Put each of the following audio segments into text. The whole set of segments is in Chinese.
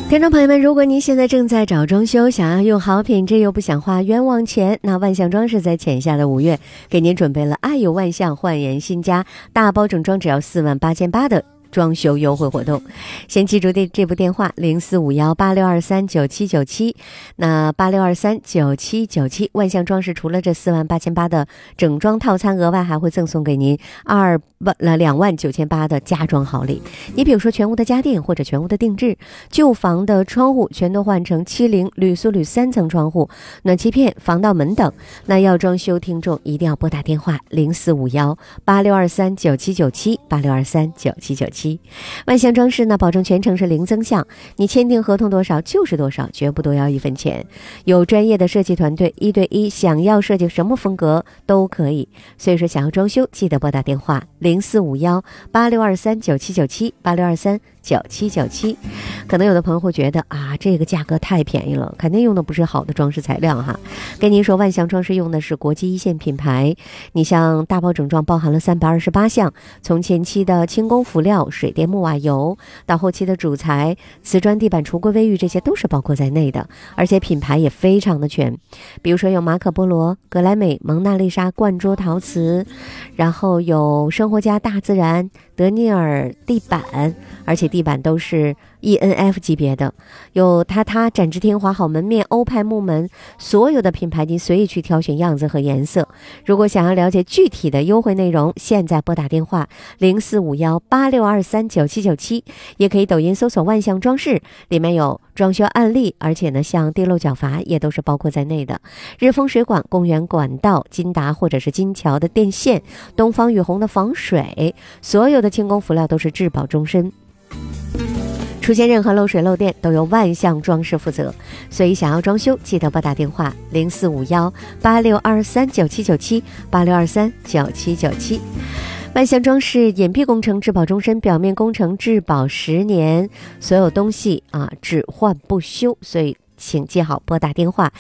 听众朋友们，如果您现在正在找装修，想要用好品质又不想花冤枉钱，那万象装饰在浅夏的5月给您准备了爱有万象焕颜新家大包整装，只要48800的装修优惠活动。先记住这部电话045186239797，那86239797。万象装饰除了这48800的整装套餐，额外还会赠送给您29800的家装好礼。你比如说全屋的家电或者全屋的定制，旧房的窗户全都换成70铝塑铝3层窗户、暖气片、防盗门等。那要装修听众一定要拨打电话045186239797，86239797。万象装饰呢，保证全程是零增项，你签订合同多少就是多少，绝不多要1分钱。有专业的设计团队，1对1，想要设计什么风格都可以。所以说想要装修，记得拨打电话045186239797，86239797。可能有的朋友会觉得这个价格太便宜了，肯定用的不是好的装饰材料哈。跟您说，万象装饰用的是国际一线品牌。你像大包整装包含了328项，从前期的轻工辅料、水电木瓦油，到后期的主材、瓷砖、地板、橱柜、卫浴，这些都是包括在内的。而且品牌也非常的全，比如说有马可波罗、格莱美、蒙娜丽莎、罐桌陶瓷，然后有生活家、大自然、德尼尔地板，而且地板都是ENF 级别的，有塔展翅天华好门面、欧派木门，所有的品牌您随意去挑选样子和颜色。如果想要了解具体的优惠内容，现在拨打电话045186239797，也可以抖音搜索万象装饰，里面有装修案例，而且呢像地漏角阀也都是包括在内的。日丰水管、公园管道、金达或者是金桥的电线、东方雨虹的防水，所有的轻工辅料都是质保终身，出现任何漏水漏电都由万象装饰负责。所以想要装修，记得拨打电话045186239797，86239797。万象装饰隐蔽工程质保终身，表面工程质保10年，所有东西只换不修。所以请记好拨打电话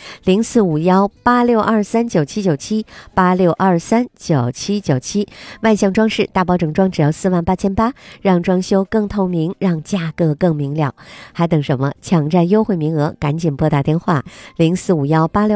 045186239797，86239797。万象装饰大包整装只要48800，让装修更透明，让价格更明了。还等什么？抢占优惠名额，赶紧拨打电话045186